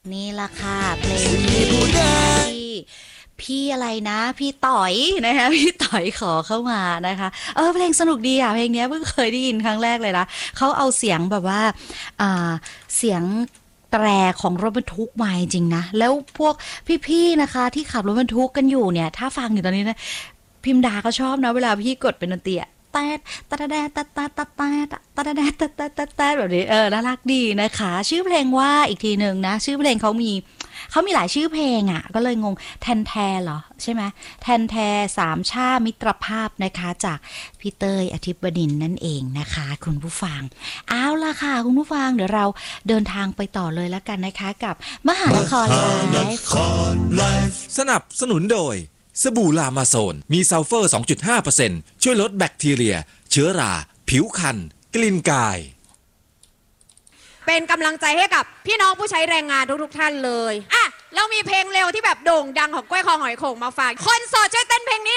นี่ล่ะค่ะเพลงที่พี่อะไรนะพี่ต่อยนะคะพี่ต่อยขอเข้ามานะคะเพลงสนุกดีอ่ะเพลงนี้เพิ่งเคยได้ยินครั้งแรกเลยนะเขาเอาเสียงแบบว่าเสียงแตรของรถบรรทุกมาจริงนะแล้วพวกพี่ๆนะคะที่ขับรถบรรทุกกันอยู่เนี่ยถ้าฟังอยู่ตอนนี้นะพิมดาก็ชอบนะเวลาพี่กดเป็นดนตรีอะแตดตะแดดตะตะตะแตดตะแดดตะตะตะแตดแบบนี้น่ารักดีนะคะชื่อเพลงว่าอีกทีหนึ่งนะชื่อเพลงเขามีหลายชื่อเพลงอ่ะก็เลยงงแทนแทเหรอใช่ไหมแทนแทสามชามิตรภาพนะคะจากพี่เตยอาทิตย์บดินทร์นั่นเองนะคะคุณผู้ฟังเอาล่ะค่ะคุณผู้ฟังเดี๋ยวเราเดินทางไปต่อเลยแล้วกันนะคะกับมหานครไลฟ์สนับสนุนโดยสบู่ลามาโซนมีซัลเฟอร์ 2.5% ช่วยลดแบคทีเรียเชื้อราผิวคันกลิ่นกายเป็นกำลังใจให้กับพี่น้องผู้ใช้แรงงานทุกท่านเลยอ่ะเรามีเพลงเร็วที่แบบโด่งดังของกล้วยคอหอยโข่งมาฝากคนโสดช่วยเต้นเพลงนี้